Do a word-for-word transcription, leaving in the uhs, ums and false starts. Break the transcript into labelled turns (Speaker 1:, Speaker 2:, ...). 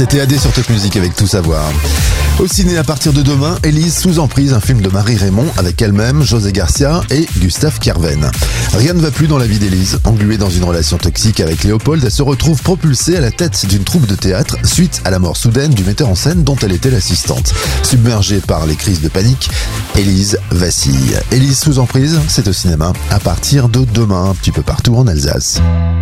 Speaker 1: C'était A D sur Top Music avec Tout Savoir. Au ciné à partir de demain, Élise sous emprise, un film de Marie Raymond avec elle-même, José Garcia et Gustave Kerven. Rien ne va plus dans la vie d'Élise. Engluée dans une relation toxique avec Léopold, elle se retrouve propulsée à la tête d'une troupe de théâtre suite à la mort soudaine du metteur en scène dont elle était l'assistante. Submergée par les crises de panique, Élise vacille. Élise sous emprise, c'est au cinéma à partir de demain, un petit peu partout en Alsace.